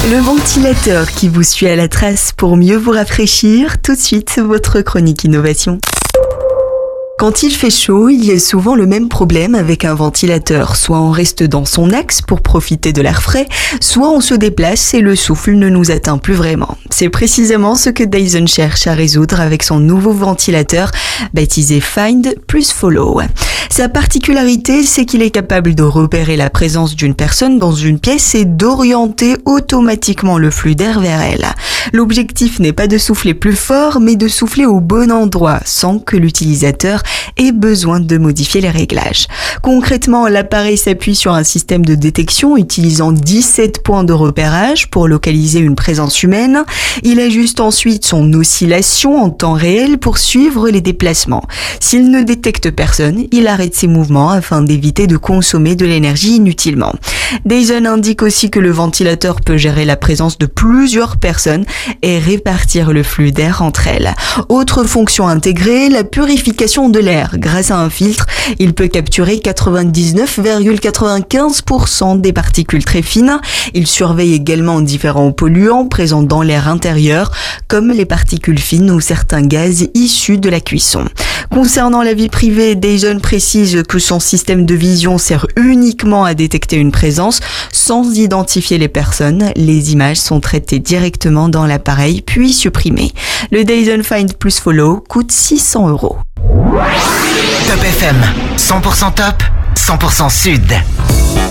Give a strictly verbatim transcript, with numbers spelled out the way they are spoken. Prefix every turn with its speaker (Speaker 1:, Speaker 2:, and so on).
Speaker 1: Le ventilateur qui vous suit à la trace pour mieux vous rafraîchir. Tout de suite, votre chronique innovation. Quand il fait chaud, il y a souvent le même problème avec un ventilateur. Soit on reste dans son axe pour profiter de l'air frais, soit on se déplace et le souffle ne nous atteint plus vraiment. C'est précisément ce que Dyson cherche à résoudre avec son nouveau ventilateur baptisé Find plus Follow. Sa particularité, c'est qu'il est capable de repérer la présence d'une personne dans une pièce et d'orienter automatiquement le flux d'air vers elle. L'objectif n'est pas de souffler plus fort, mais de souffler au bon endroit, sans que l'utilisateur ait besoin de modifier les réglages. Concrètement, l'appareil s'appuie sur un système de détection utilisant dix-sept points de repérage pour localiser une présence humaine. Il ajuste ensuite son oscillation en temps réel pour suivre les déplacements. S'il ne détecte personne, il arrête ses mouvements afin d'éviter de consommer de l'énergie inutilement. Dyson indique aussi que le ventilateur peut gérer la présence de plusieurs personnes et répartir le flux d'air entre elles. Autre fonction intégrée, la purification de l'air. Grâce à un filtre, il peut capturer quatre-vingt-dix-neuf virgule quatre-vingt-quinze pour cent des particules très fines. Il surveille également différents polluants présents dans l'air intérieur, comme les particules fines ou certains gaz issus de la cuisson. Concernant la vie privée, Dyson précise que son système de vision sert uniquement à détecter une présence sans identifier les personnes. Les images sont traitées directement dans l'appareil puis supprimées. Le Dyson Find plus Follow coûte six cents euros.
Speaker 2: Top F M, cent pour cent top, cent pour cent sud.